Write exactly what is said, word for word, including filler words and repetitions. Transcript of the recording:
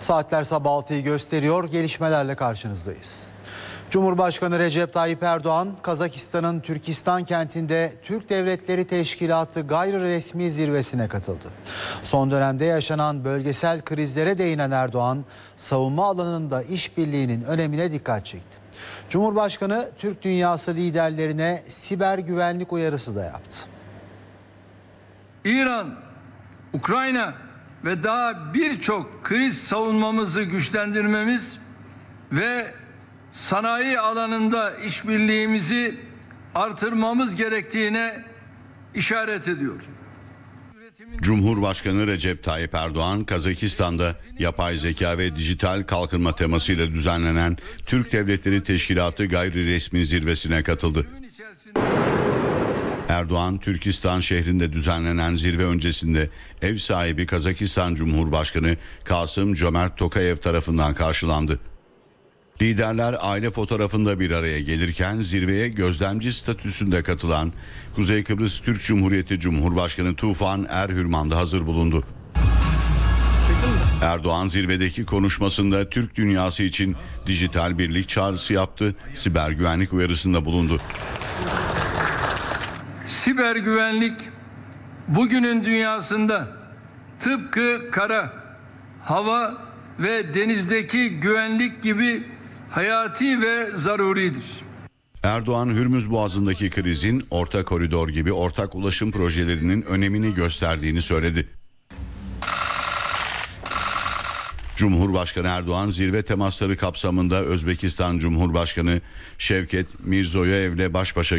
Saatler sabah altıyı gösteriyor. Gelişmelerle karşınızdayız. Cumhurbaşkanı Recep Tayyip Erdoğan, Kazakistan'ın Türkistan kentinde Türk Devletleri Teşkilatı gayri resmi zirvesine katıldı. Son dönemde yaşanan bölgesel krizlere değinen Erdoğan, savunma alanında işbirliğinin önemine dikkat çekti. Cumhurbaşkanı Türk dünyası liderlerine siber güvenlik uyarısı da yaptı. İran, Ukrayna ve daha birçok kriz savunmamızı güçlendirmemiz ve sanayi alanında işbirliğimizi artırmamız gerektiğine işaret ediyor. Cumhurbaşkanı Recep Tayyip Erdoğan, Kazakistan'da yapay zeka ve dijital kalkınma temasıyla düzenlenen Türk Devletleri Teşkilatı gayri resmi zirvesine katıldı. Erdoğan, Türkistan şehrinde düzenlenen zirve öncesinde ev sahibi Kazakistan Cumhurbaşkanı Kasım-Jomart Tokayev tarafından karşılandı. Liderler aile fotoğrafında bir araya gelirken zirveye gözlemci statüsünde katılan Kuzey Kıbrıs Türk Cumhuriyeti Cumhurbaşkanı Tufan Erhürman da hazır bulundu. Erdoğan zirvedeki konuşmasında Türk dünyası için dijital birlik çağrısı yaptı, siber güvenlik uyarısında bulundu. Siber güvenlik bugünün dünyasında tıpkı kara, hava ve denizdeki güvenlik gibi hayati ve zaruridir. Erdoğan, Hürmüz Boğazı'ndaki krizin orta koridor gibi ortak ulaşım projelerinin önemini gösterdiğini söyledi. Cumhurbaşkanı Erdoğan zirve temasları kapsamında Özbekistan Cumhurbaşkanı Şevket Mirzoyev'le baş başa